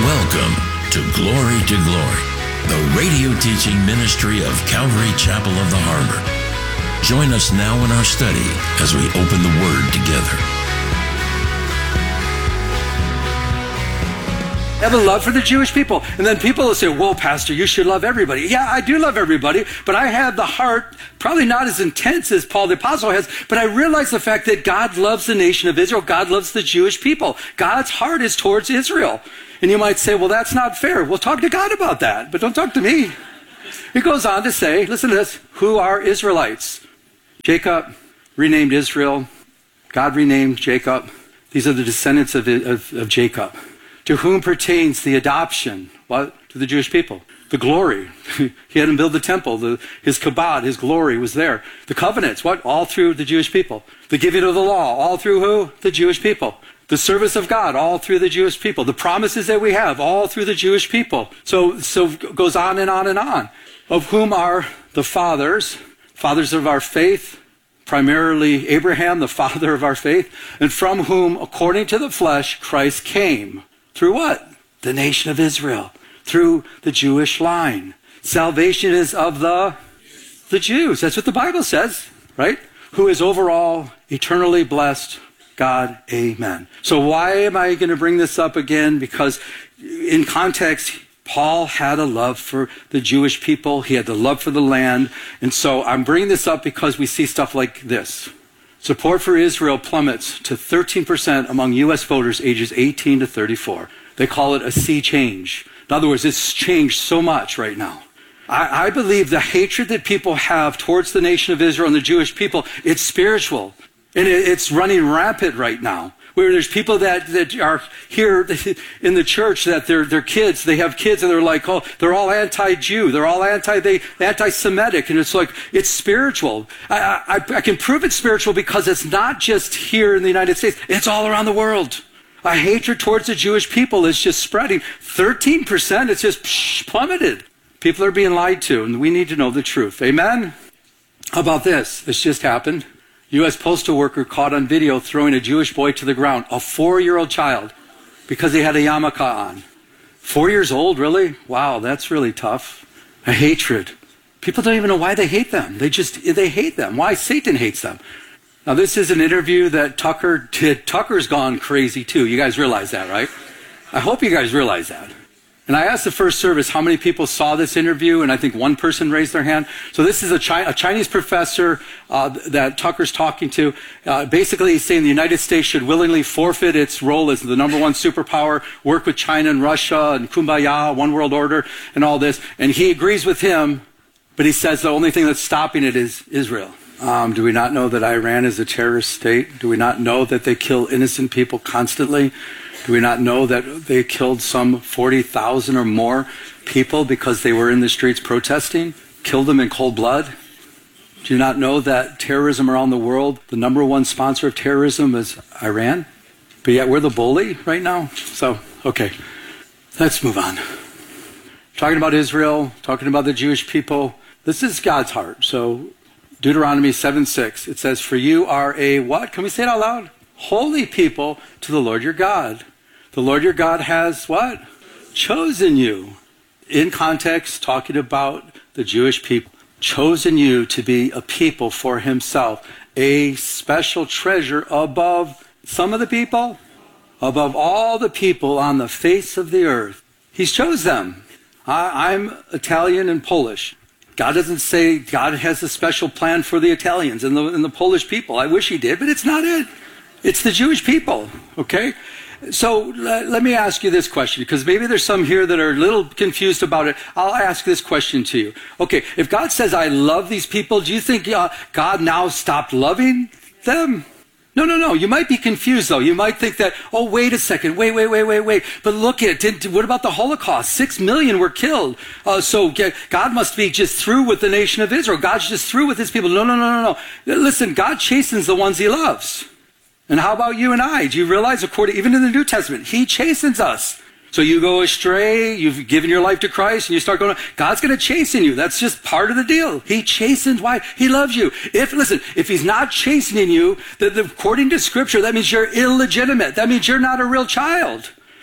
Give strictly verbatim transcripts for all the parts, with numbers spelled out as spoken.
Welcome to Glory to Glory, the radio teaching ministry of Calvary Chapel of the Harbor. Join us now in our study as we open the Word together. I have a love for the Jewish people. And then people will say, whoa, Pastor, you should love everybody. Yeah, I do love everybody, but I have the heart, probably not as intense as Paul the Apostle has, but I realize the fact that God loves the nation of Israel. God loves the Jewish people. God's heart is towards Israel. And you might say, well, that's not fair. Well, talk to God about that, but don't talk to me. He goes on to say, listen to this, who are Israelites? Jacob renamed Israel. God renamed Jacob. These are the descendants of, of, of Jacob. To whom pertains the adoption? What? To the Jewish people. The glory. He had him build the temple. The, his kabod, his glory was there. The covenants. What? All through the Jewish people. The giving of the law. All through who? The Jewish people. The service of God. All through the Jewish people. The promises that we have. All through the Jewish people. So, so it goes on and on and on. Of whom are the fathers. Fathers of our faith. Primarily Abraham, the father of our faith. And from whom, according to the flesh, Christ came. Through what? The nation of Israel. Through the Jewish line. Salvation is of the, the Jews. That's what the Bible says, right? Who is overall eternally blessed God. Amen. So why am I going to bring this up again? Because in context, Paul had a love for the Jewish people. He had the love for the land. And so I'm bringing this up because we see stuff like this. Support for Israel plummets to thirteen percent among U S voters ages eighteen to thirty-four. They call it a sea change. In other words, it's changed so much right now. I, I believe the hatred that people have towards the nation of Israel and the Jewish people, it's spiritual. And it, it's running rampant right now. Where there's people that, that are here in the church that they're, they're kids, they have kids and they're like, oh, they're all anti-Jew, they're all anti, they, anti-Semitic, and it's like, it's spiritual. I, I, I can prove it's spiritual because it's not just here in the United States, it's all around the world. A hatred towards the Jewish people is just spreading. thirteen percent, it's just psh, plummeted. People are being lied to, and we need to know the truth. Amen? How about this? This just happened. U S postal worker caught on video throwing a Jewish boy to the ground, a four-year-old child, because he had a yarmulke on. Four years old, really? Wow, that's really tough. A hatred. People don't even know why they hate them. They just, they hate them. Why? Satan hates them. Now, this is an interview that Tucker did. Tucker's gone crazy, too. You guys realize that, right? I hope you guys realize that. And I asked the first service how many people saw this interview, and I think one person raised their hand. So this is a, Chi- a Chinese professor uh, that Tucker's talking to. Uh, basically, he's saying the United States should willingly forfeit its role as the number one superpower, work with China and Russia and kumbaya, one world order, and all this. And he agrees with him, but he says the only thing that's stopping it is Israel. Um, do we not know that Iran is a terrorist state? Do we not know that they kill innocent people constantly? Do we not know that they killed some forty thousand or more people because they were in the streets protesting? Killed them in cold blood? Do you not know that terrorism around the world, the number one sponsor of terrorism is Iran? But yet we're the bully right now? So, okay, let's move on. Talking about Israel, talking about the Jewish people. This is God's heart. So Deuteronomy seven six, it says, for you are a what? Can we say it out loud? Holy people to the Lord your God. The Lord your God has what? Chosen you. In context, talking about the Jewish people. Chosen you to be a people for himself. A special treasure above some of the people. Above all the people on the face of the earth. He's chose them. I, I'm Italian and Polish. God doesn't say God has a special plan for the Italians and the, and the Polish people. I wish he did, but it's not it. It's the Jewish people, okay? So let, let me ask you this question, because maybe there's some here that are a little confused about it. I'll ask this question to you. Okay, if God says, I love these people, do you think uh, God now stopped loving them? No, no, no. You might be confused, though. You might think that, oh, wait a second. Wait, wait, wait, wait, wait. But look at, did, what about the Holocaust? Six million were killed. Uh, so God must be just through with the nation of Israel. God's just through with his people. No, no, no, no, no. Listen, God chastens the ones he loves. And how about you and I? Do you realize, according, even in the New Testament, he chastens us. So you go astray, you've given your life to Christ, and you start going, God's going to chasten you. That's just part of the deal. He chastens. Why? He loves you. If, listen, if he's not chastening you, then according to Scripture, that means you're illegitimate. That means you're not a real child.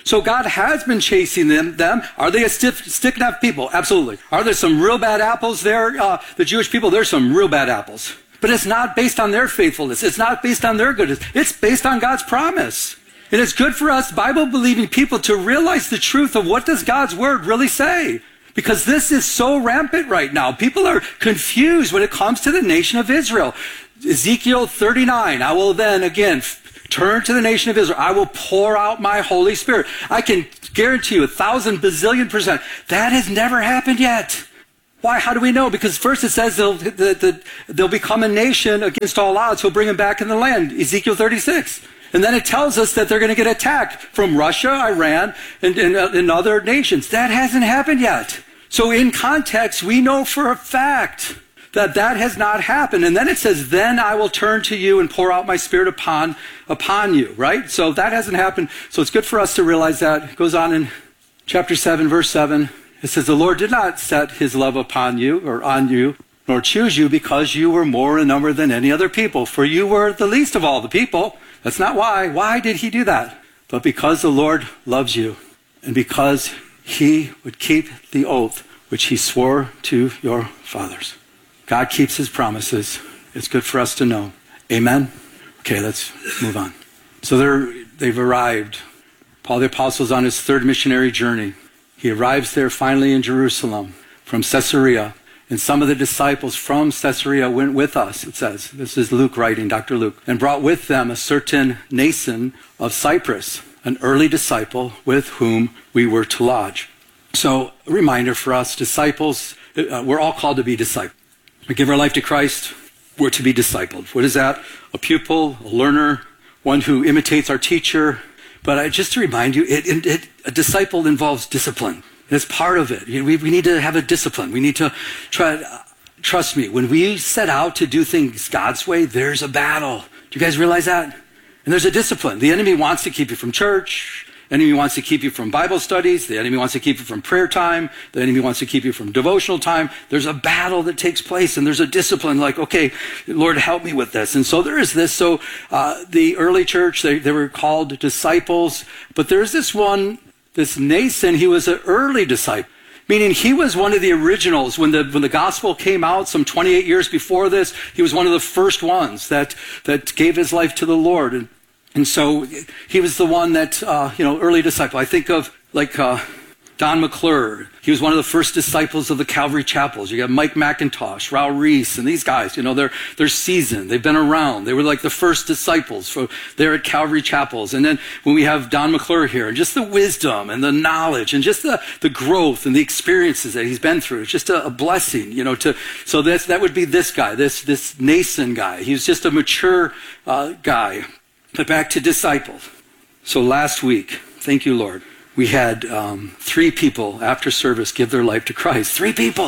So God has been chasing them. them. Are they a stiff, stick-necked people? Absolutely. Are there some real bad apples there? Uh, the Jewish people, there's some real bad apples. But it's not based on their faithfulness. It's not based on their goodness. It's based on God's promise. And it's good for us Bible-believing people to realize the truth of what does God's word really say. Because this is so rampant right now. People are confused when it comes to the nation of Israel. Ezekiel thirty-nine, I will then again turn to the nation of Israel. I will pour out my Holy Spirit. I can guarantee you a thousand bazillion percent. That has never happened yet. Why? How do we know? Because first it says they'll, that they'll become a nation against all odds. He'll bring them back in the land. Ezekiel thirty-six. And then it tells us that they're going to get attacked from Russia, Iran, and, and, and other nations. That hasn't happened yet. So in context, we know for a fact that that has not happened. And then it says, then I will turn to you and pour out my Spirit upon, upon you, right? So that hasn't happened. So it's good for us to realize that. It goes on in chapter seven, verse seven. It says, the Lord did not set his love upon you or on you, nor choose you because you were more in number than any other people. For you were the least of all the people. That's not why. Why did he do that? But because the Lord loves you and because he would keep the oath which he swore to your fathers. God keeps his promises. It's good for us to know. Amen? Okay, let's move on. So they're, they've arrived. Paul the Apostle is on his third missionary journey. He arrives there finally in Jerusalem from Caesarea. And some of the disciples from Caesarea went with us, it says. This is Luke writing, Doctor Luke. And brought with them a certain Nason of Cyprus, an early disciple with whom we were to lodge. So a reminder for us, disciples, uh, we're all called to be disciples. We give our life to Christ, we're to be discipled. What is that? A pupil, a learner, one who imitates our teacher. But I, just to remind you, it, it, it, a disciple involves discipline. It's part of it. We, we need to have a discipline. We need to try, uh, trust me, when we set out to do things God's way, there's a battle. Do you guys realize that? And there's a discipline. The enemy wants to keep you from church. The enemy wants to keep you from Bible studies. The enemy wants to keep you from prayer time. The enemy wants to keep you from devotional time. There's a battle that takes place, and there's a discipline like, okay, Lord, help me with this. And so there is this. So uh, the early church, they, they were called disciples. But there's this one, this Nason, he was an early disciple. Meaning he was one of the originals. When the when the gospel came out some twenty-eight years before this, he was one of the first ones that, that gave his life to the Lord. And And so he was the one that, uh, you know, early disciple. I think of like uh, Don McClure. He was one of the first disciples of the Calvary Chapels. You got Mike McIntosh, Raul Reese, and these guys, you know, they're, they're seasoned. They've been around. They were like the first disciples for there at Calvary Chapels. And then when we have Don McClure here, and just the wisdom and the knowledge and just the, the growth and the experiences that he's been through, it's just a, a blessing, you know, to, so that's, that would be this guy, this, this Nason guy. He was just a mature uh, guy. But back to disciples. So last week, thank you, Lord, we had um, three people after service give their life to Christ. Three people.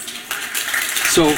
So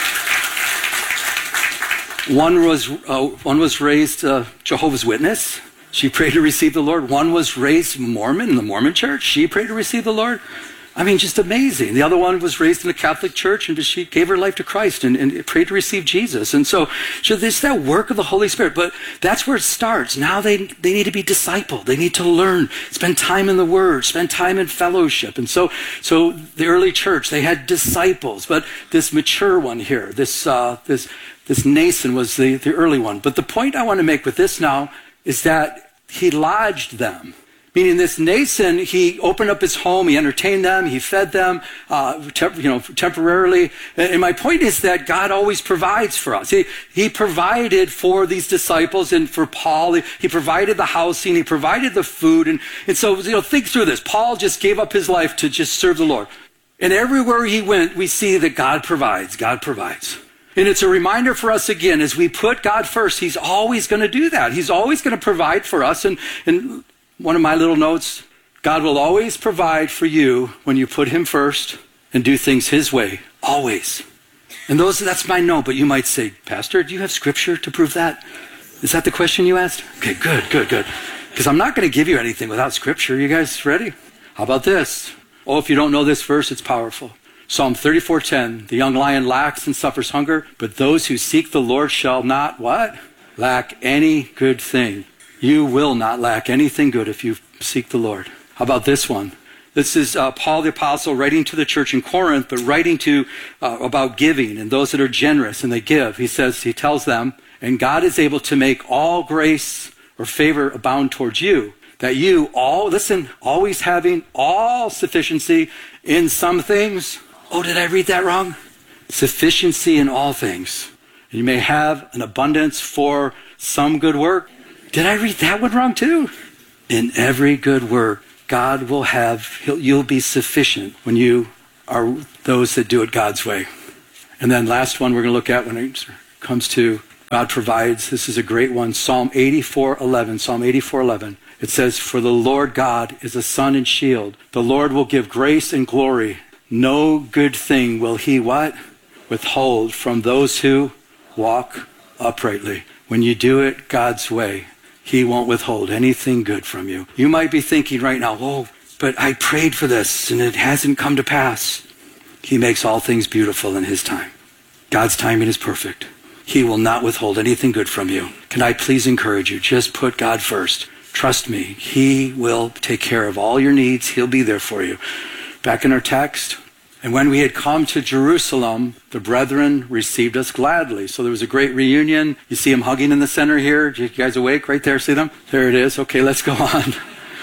one was uh, one was raised uh, Jehovah's Witness. She prayed to receive the Lord. One was raised Mormon in the Mormon church. She prayed to receive the Lord. I mean, just amazing. The other one was raised in the Catholic Church, and she gave her life to Christ and, and prayed to receive Jesus. And so, so there's that work of the Holy Spirit. But that's where it starts. Now they, they need to be discipled. They need to learn, spend time in the Word, spend time in fellowship. And so, so the early church, they had disciples. But this mature one here, this uh, this this Nason was the, the early one. But the point I want to make with this now is that he lodged them. Meaning this Nason, he opened up his home, he entertained them, he fed them, uh, temp- you know, temporarily. And my point is that God always provides for us. He, he provided for these disciples and for Paul. He, he provided the housing, he provided the food. And, and so, you know, think through this. Paul just gave up his life to just serve the Lord. And everywhere he went, we see that God provides, God provides. And it's a reminder for us again, as we put God first, he's always going to do that. He's always going to provide for us. And, and one of my little notes, God will always provide for you when you put him first and do things his way, always. And those that's my note, but you might say, Pastor, do you have scripture to prove that? Is that the question you asked? Okay, good, good, good. Because I'm not going to give you anything without scripture. You guys ready? How about this? Oh, if you don't know this verse, it's powerful. Psalm thirty-four ten, the young lion lacks and suffers hunger, but those who seek the Lord shall not, what? Lack any good thing. You will not lack anything good if you seek the Lord. How about this one? This is uh, Paul the Apostle writing to the church in Corinth, but writing to uh, about giving and those that are generous and they give. He says, he tells them, and God is able to make all grace or favor abound towards you, that you all, listen, always having all sufficiency in some things. Oh, did I read that wrong? Sufficiency in all things. You may have an abundance for some good work. Did I read that one wrong too? In every good work, God will have, he'll, you'll be sufficient when you are those that do it God's way. And then last one we're going to look at when it comes to God provides. This is a great one. Psalm eighty-four eleven. Psalm eighty-four eleven. It says, for the Lord God is a sun and shield. The Lord will give grace and glory. No good thing will he what? Withhold from those who walk uprightly. When you do it God's way, he won't withhold anything good from you. You might be thinking right now, oh, but I prayed for this and it hasn't come to pass. He makes all things beautiful in his time. God's timing is perfect. He will not withhold anything good from you. Can I please encourage you? Just put God first. Trust me. He will take care of all your needs. He'll be there for you. Back in our text, and when we had come to Jerusalem, the brethren received us gladly. So there was a great reunion. You see them hugging in the center here. You guys awake right there? See them? There it is. Okay, let's go on.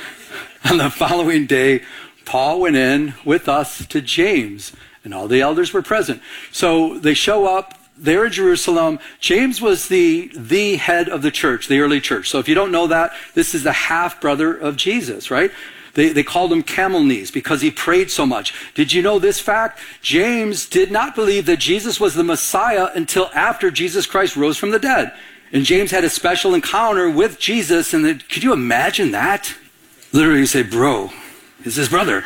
On the following day, Paul went in with us to James, and all the elders were present. So they show up. They're in Jerusalem. James was the, the head of the church, the early church. So if you don't know that, this is the half-brother of Jesus, right? They, they called him camel knees because he prayed so much. Did you know this fact? James did not believe that Jesus was the Messiah until after Jesus Christ rose from the dead. And James had a special encounter with Jesus. And the, could you imagine that? Literally you say, bro, it's his brother.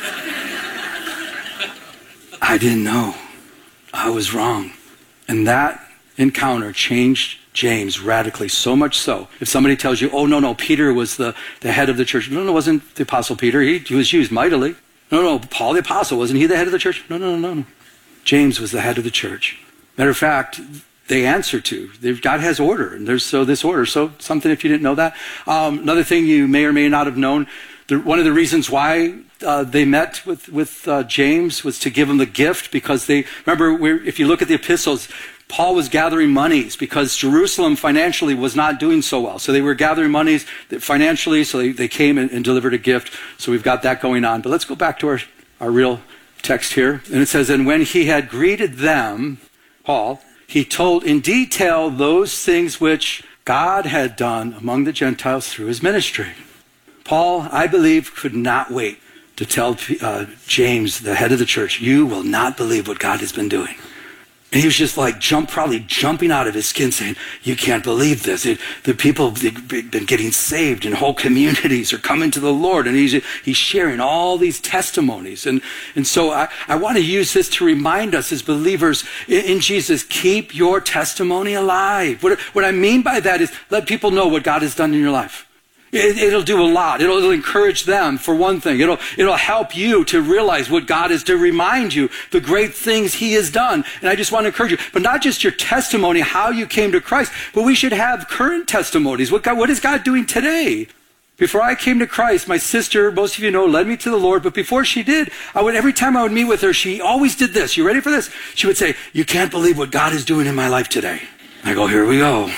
I didn't know. I was wrong. And that encounter changed James radically, so much so. If somebody tells you, oh, no, no, Peter was the, the head of the church. No, no, it wasn't the Apostle Peter. He, he was used mightily. No, no, Paul the Apostle, wasn't he the head of the church? No, no, no, no. James was the head of the church. Matter of fact, they answer to. God has order, and there's so this order. So something if you didn't know that. Um, another thing you may or may not have known, the, one of the reasons why uh, they met with, with uh, James was to give him the gift, because they, remember, we're, if you look at the epistles, Paul was gathering monies because Jerusalem financially was not doing so well. So they were gathering monies financially, so they, they came and, and delivered a gift. So we've got that going on. But let's go back to our, our real text here. And it says, and when he had greeted them, Paul, he told in detail those things which God had done among the Gentiles through his ministry. Paul, I believe, could not wait to tell uh, James, the head of the church, you will not believe what God has been doing. And he was just like, jump, probably jumping out of his skin saying, you can't believe this. It, the people have been getting saved and whole communities are coming to the Lord. And he's, he's sharing all these testimonies. And, and so I, I want to use this to remind us as believers in, in Jesus, keep your testimony alive. What, what I mean by that is let people know what God has done in your life. It, it'll do a lot. It'll, it'll encourage them, for one thing. It'll, it'll help you to realize what God is, to remind you the great things he has done. And I just want to encourage you, but not just your testimony, how you came to Christ, but we should have current testimonies. What God, what is God doing today? Before I came to Christ, my sister, most of you know, led me to the Lord. But before she did, I would, every time I would meet with her, she always did this. You ready for this? She would say, you can't believe what God is doing in my life today. I go, here we go.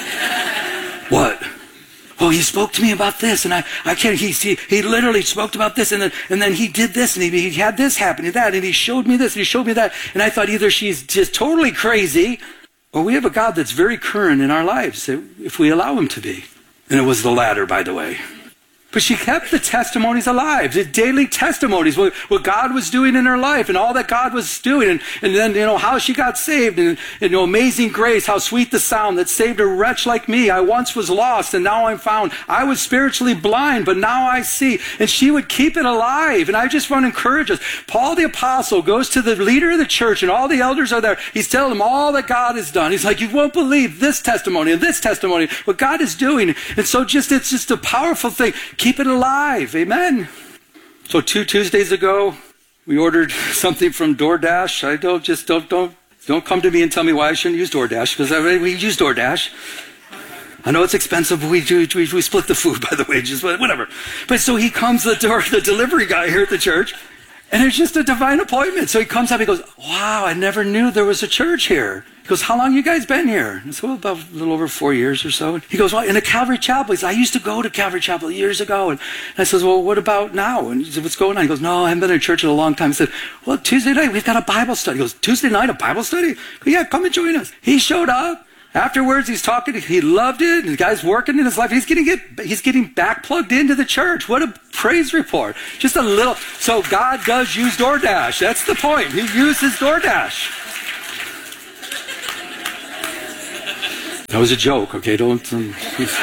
What? Oh, he spoke to me about this, and I, I can't, he, he, he literally spoke about this, and then, and then he did this, and he, he had this happen, and that, and he showed me this, and he showed me that, and I thought either she's just totally crazy, or we have a God that's very current in our lives, if we allow him to be. And it was the latter, by the way. But she kept the testimonies alive, the daily testimonies, what, what God was doing in her life and all that God was doing. And, and then, you know, how she got saved and, and, you know, amazing grace, how sweet the sound that saved a wretch like me. I once was lost and now I'm found. I was spiritually blind, but now I see. And she would keep it alive. And I just want to encourage us. Paul the Apostle goes to the leader of the church and all the elders are there. He's telling them all that God has done. He's like, you won't believe this testimony and this testimony, what God is doing. And so just, it's just a powerful thing. Keep it alive. Amen. So two Tuesdays ago, we ordered something from DoorDash. I don't just don't don't don't come to me and tell me why I shouldn't use DoorDash, because I we use DoorDash. I know it's expensive, but we, do, we, we split the food, by the way, just whatever. But so he comes to the door, the delivery guy here at the church, and it's just a divine appointment. So he comes up, he goes, wow, I never knew there was a church here. He goes, how long you guys been here? I said, well, about a little over four years or so. He goes, well, in a Calvary Chapel. He said, I used to go to Calvary Chapel years ago. And I says, well, what about now? And he said, what's going on? He goes, no, I haven't been in church in a long time. I said, well, Tuesday night, we've got a Bible study. He goes, Tuesday night, a Bible study? Go, yeah, come and join us. He showed up. Afterwards, he's talking. He loved it. The guy's working in his life. He's getting it. He's getting back plugged into the church. What a praise report! Just a little. So God does use DoorDash. That's the point. He uses DoorDash. That was a joke. Okay, don't. Um,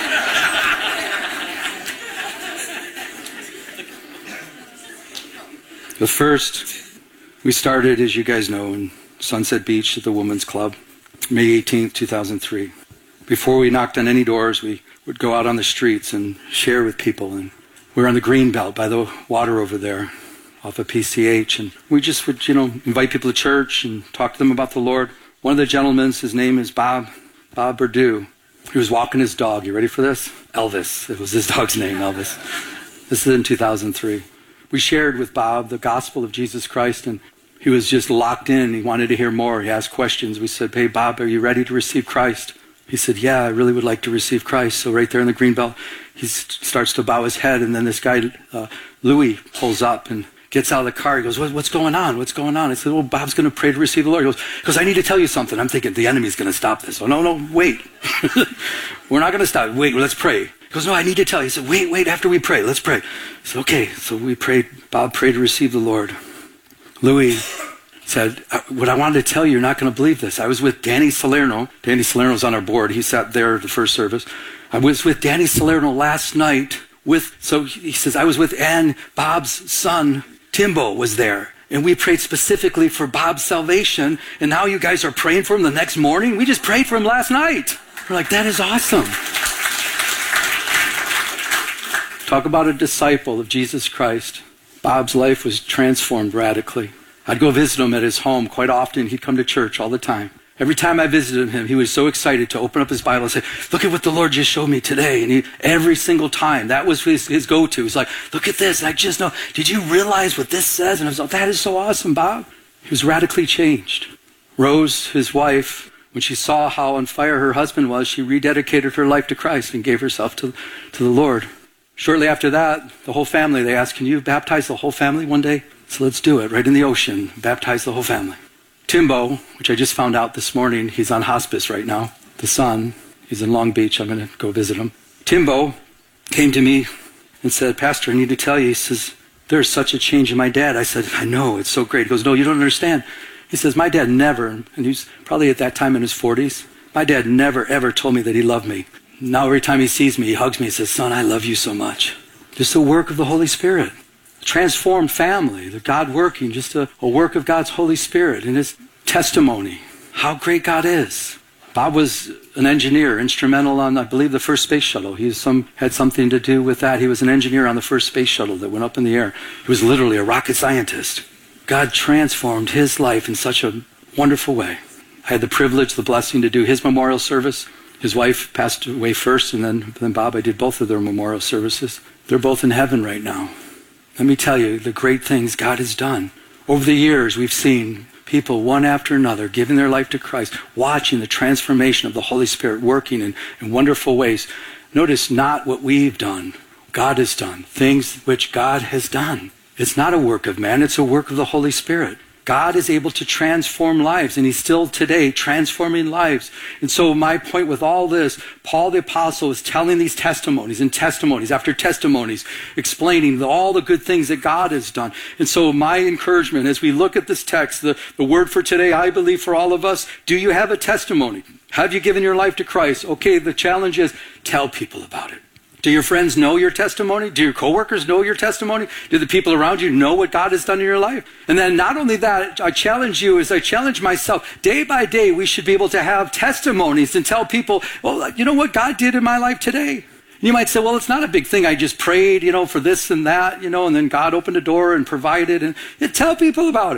the first, we started, as you guys know, in Sunset Beach at the Women's Club. May eighteenth, two thousand three. Before we knocked on any doors, we would go out on the streets and share with people. And we were on the green belt by the water over there off of P C H. And we just would, you know, invite people to church and talk to them about the Lord. One of the gentlemen, his name is Bob, Bob Perdue. He was walking his dog. You ready for this? Elvis. It was his dog's name, Elvis. This is in two thousand three. We shared with Bob the gospel of Jesus Christ, and he was just locked in. He wanted to hear more. He asked questions. We said, hey, Bob, are you ready to receive Christ? He said, yeah, I really would like to receive Christ. So right there in the green belt, he starts to bow his head. And then this guy, uh, Louis, pulls up and gets out of the car. He goes, what, what's going on? What's going on? I said, well, Bob's going to pray to receive the Lord. He goes, because I need to tell you something. I'm thinking the enemy's going to stop this. Oh, no, no, wait. We're not going to stop. Wait, let's pray. He goes, no, I need to tell you. He said, wait, wait, after we pray, let's pray. I said, okay. So we prayed. Bob prayed to receive the Lord. Louis said, what I wanted to tell you, you're not going to believe this. I was with Danny Salerno. Danny Salerno's on our board. He sat there at the first service. I was with Danny Salerno last night with, so he says, I was with Ann, Bob's son, Timbo was there. And we prayed specifically for Bob's salvation. And now you guys are praying for him the next morning? We just prayed for him last night. We're like, that is awesome. Talk about a disciple of Jesus Christ. Bob's life was transformed radically. I'd go visit him at his home quite often. He'd come to church all the time. Every time I visited him, he was so excited to open up his Bible and say, look at what the Lord just showed me today. And he, every single time, that was his, his go-to. He's like, look at this. And I just know, did you realize what this says? And I was like, that is so awesome, Bob. He was radically changed. Rose, his wife, when she saw how on fire her husband was, she rededicated her life to Christ and gave herself to, to the Lord. Shortly after that, the whole family, they asked, can you baptize the whole family one day? So let's do it, right in the ocean, baptize the whole family. Timbo, which I just found out this morning, he's on hospice right now. The son, he's in Long Beach. I'm going to go visit him. Timbo came to me and said, Pastor, I need to tell you. He says, there's such a change in my dad. I said, I know, it's so great. He goes, no, you don't understand. He says, my dad never, and he's probably at that time in his forties, my dad never, ever told me that he loved me. Now every time he sees me, he hugs me and says, son, I love you so much. Just the work of the Holy Spirit. Transformed family, the God working, just a, a work of God's Holy Spirit and his testimony, how great God is. Bob was an engineer, instrumental on, I believe, the first space shuttle. He was some, had something to do with that. He was an engineer on the first space shuttle that went up in the air. He was literally a rocket scientist. God transformed his life in such a wonderful way. I had the privilege, the blessing to do his memorial service. His wife passed away first, and then, then Bob, I did both of their memorial services. They're both in heaven right now. Let me tell you the great things God has done. Over the years, we've seen people one after another giving their life to Christ, watching the transformation of the Holy Spirit working in, in wonderful ways. Notice not what we've done. God has done. Things which God has done. It's not a work of man. It's a work of the Holy Spirit. God is able to transform lives, and he's still today transforming lives. And so my point with all this, Paul the Apostle is telling these testimonies and testimonies after testimonies, explaining the, all the good things that God has done. And so my encouragement as we look at this text, the, the word for today, I believe for all of us, do you have a testimony? Have you given your life to Christ? Okay, the challenge is tell people about it. Do your friends know your testimony? Do your coworkers know your testimony? Do the people around you know what God has done in your life? And then not only that, I challenge you as I challenge myself, day by day we should be able to have testimonies and tell people, well, you know what God did in my life today? And you might say, well, it's not a big thing. I just prayed, you know, for this and that, you know, and then God opened a door and provided. And you tell people about it.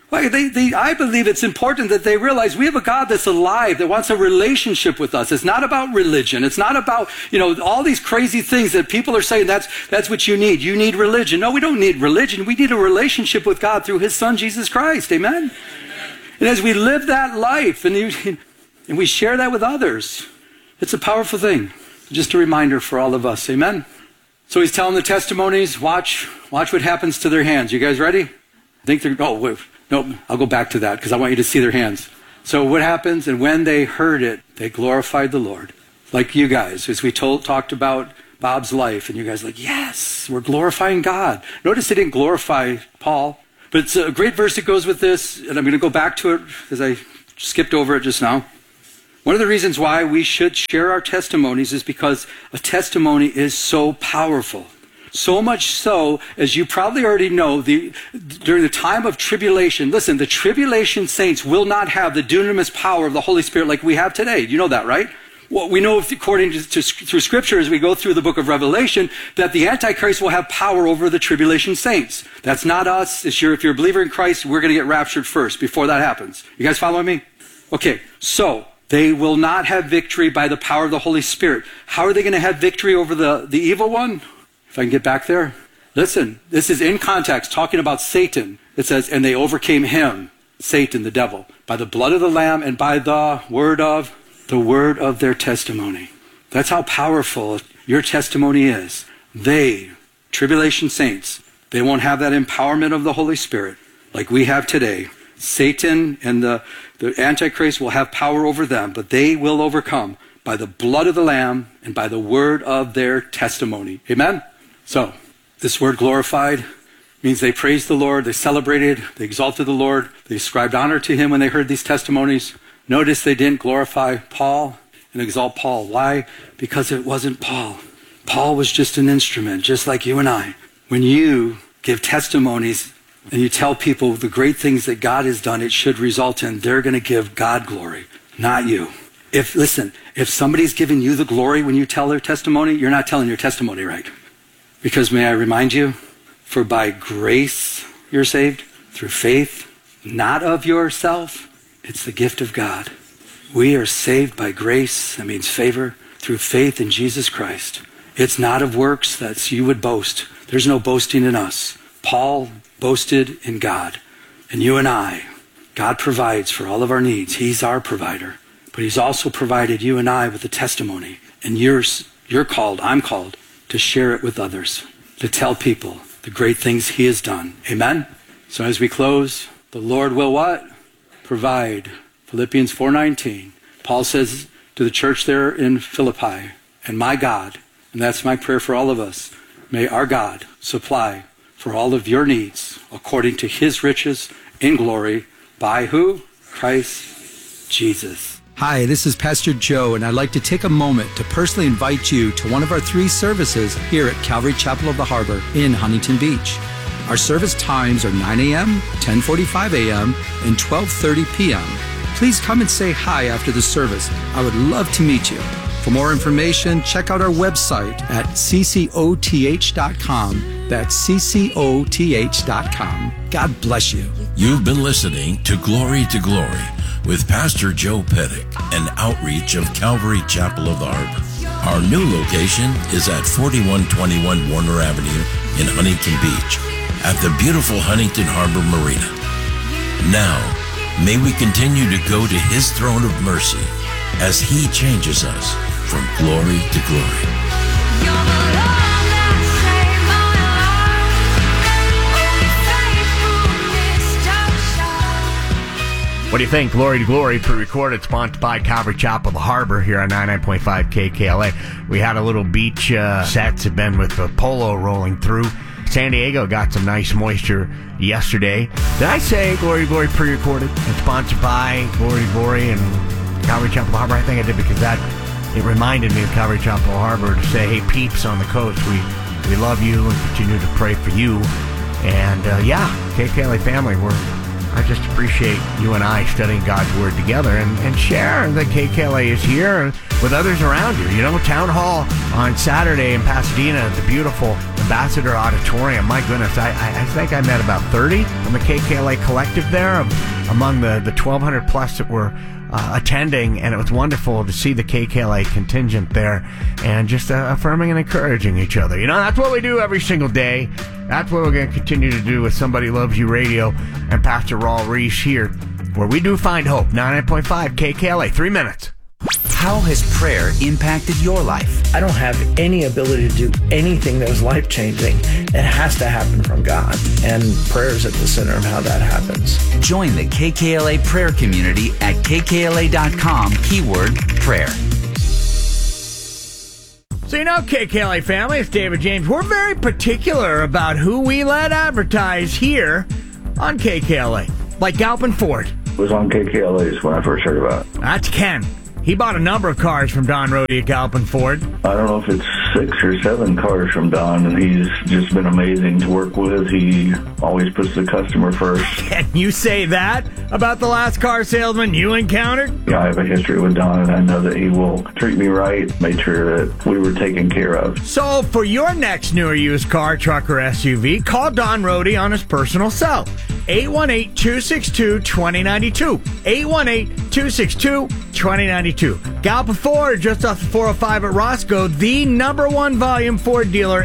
Well, they, they, I believe it's important that they realize we have a God that's alive, that wants a relationship with us. It's not about religion. It's not about, you know, all these crazy things that people are saying that's, that's what you need. You need religion. No, we don't need religion. We need a relationship with God through his son, Jesus Christ. Amen? Amen. And as we live that life and, you, and we share that with others, it's a powerful thing. Just a reminder for all of us. Amen? So he's telling the testimonies, watch, watch what happens to their hands. You guys ready? I think they're, oh, wait. Nope, I'll go back to that because I want you to see their hands. So what happens? And when they heard it, they glorified the Lord. Like you guys, as we told, talked about Bob's life, and you guys are like, yes, we're glorifying God. Notice they didn't glorify Paul. But it's a great verse that goes with this, and I'm going to go back to it because I skipped over it just now. One of the reasons why we should share our testimonies is because a testimony is so powerful. So much so, as you probably already know, the, during the time of tribulation, listen, the tribulation saints will not have the dunamis power of the Holy Spirit like we have today. You know that, right? Well, we know, according to, to through Scripture, as we go through the book of Revelation, that the Antichrist will have power over the tribulation saints. That's not us. If you're, if you're a believer in Christ, we're going to get raptured first before that happens. You guys following me? Okay, so they will not have victory by the power of the Holy Spirit. How are they going to have victory over the, the evil one? If I can get back there. Listen, this is in context, talking about Satan. It says, and they overcame him, Satan, the devil, by the blood of the Lamb and by the word of, the word of their testimony. That's how powerful your testimony is. They, tribulation saints, they won't have that empowerment of the Holy Spirit like we have today. Satan and the, the Antichrist will have power over them, but they will overcome by the blood of the Lamb and by the word of their testimony. Amen? So, this word glorified means they praised the Lord, they celebrated, they exalted the Lord, they ascribed honor to him when they heard these testimonies. Notice they didn't glorify Paul and exalt Paul. Why? Because it wasn't Paul. Paul was just an instrument, just like you and I. When you give testimonies and you tell people the great things that God has done, it should result in they're going to give God glory, not you. If, listen, if somebody's giving you the glory when you tell their testimony, you're not telling your testimony right. Because may I remind you, for by grace you're saved, through faith, not of yourself. It's the gift of God. We are saved by grace, that means favor, through faith in Jesus Christ. It's not of works that you would boast. There's no boasting in us. Paul boasted in God. And you and I, God provides for all of our needs. He's our provider. But he's also provided you and I with a testimony. And you're, you're called, I'm called, to share it with others, to tell people the great things he has done. Amen? So as we close, the Lord will what? Provide. Philippians four nineteen. Paul says to the church there in Philippi, and my God, and that's my prayer for all of us, may our God supply for all of your needs according to his riches in glory by who? Christ Jesus. Hi, this is Pastor Joe, and I'd like to take a moment to personally invite you to one of our three services here at Calvary Chapel of the Harbor in Huntington Beach. Our service times are nine a.m., ten forty-five a.m., and twelve thirty p.m. Please come and say hi after the service. I would love to meet you. For more information, check out our website at c c o t h dot com. That's c c o t h dot com. God bless you. You've been listening to Glory to Glory with Pastor Joe Pettick, an outreach of Calvary Chapel of the Harbor. Our new location is at forty-one twenty-one Warner Avenue in Huntington Beach at the beautiful Huntington Harbor Marina. Now, may we continue to go to his throne of mercy as he changes us from glory to glory. What do you think? Glory to Glory, pre-recorded, sponsored by Calvary Chapel, the Harbor, here on ninety-nine point five K K L A. We had a little beach uh, sets, have been with the polo rolling through. San Diego got some nice moisture yesterday. Did I say Glory to Glory, pre-recorded and sponsored by Glory to Glory and Calvary Chapel, the Harbor? I think I did, because that, it reminded me of Calvary Chapel Harbor to say, hey, peeps on the coast, we, we love you and continue to pray for you. And uh, yeah, K K L A family, we're I just appreciate you and I studying God's Word together and, and share that K K L A is here with others around you. You know, Town Hall on Saturday in Pasadena at the beautiful Ambassador Auditorium. My goodness, I, I, I think I met about thirty from the K K L A collective there, um, among the, the twelve hundred plus that were uh, attending, and it was wonderful to see the K K L A contingent there and just uh, affirming and encouraging each other. You know, that's what we do every single day. That's what we're going to continue to do with Somebody Loves You Radio and Pastor Raul Reese here, where we do find hope. ninety-nine point five K K L A, three minutes. How has prayer impacted your life? I don't have any ability to do anything that is life-changing. It has to happen from God, and prayer is at the center of how that happens. Join the K K L A prayer community at K K L A dot com, keyword prayer. So you know, K K L A family, it's David James. We're very particular about who we let advertise here on K K L A, like Galpin Ford. It was on K K L A's when I first heard about it. That's Ken. He bought a number of cars from Don Rohde at Galpin Ford. I don't know if it's six or seven cars from Don, and he's just been amazing to work with. He always puts the customer first. Can you say that about the last car salesman you encountered? Yeah, I have a history with Don, and I know that he will treat me right, made sure that we were taken care of. So for your next new or used car, truck, or S U V, call Don Rohde on his personal cell. eight one eight, two six two, two zero nine two. eight one eight, two six two, two zero nine two. Galpin Ford, just off the four oh five at Roscoe, the number one volume Ford dealer